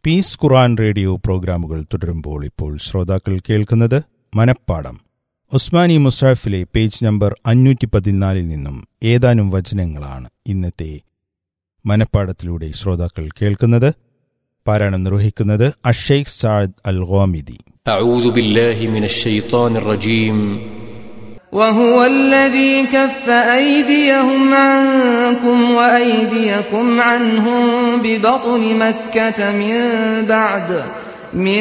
Piece ഖുർആൻ radio പ്രോഗ്രാമുകൾ തുടരുമ്പോൾ ഇപ്പോൾ ശ്രോതാക്കൾ കേൾക്കുന്നത് മനപ്പാഠം. ഉസ്മാനി മുസ്ഹഫിലെ പേജ് നമ്പർ 514 നിന്നും ഏതാനും വചനങ്ങളാണ് ഇന്നത്തെ മനപ്പാഠത്തിലൂടെ ശ്രോതാക്കൾ കേൾക്കുന്നത്. പാരായണം നിർവഹിക്കുന്നത് അഷൈഖ് സഅദ് അൽ ഗാമിദി. അഊദു ബില്ലാഹി മിനശ് ശൈത്വാനിർ റജീം. وهو الذي كف أيديهم عنكم وأيديكم عنهم ببطن مكة من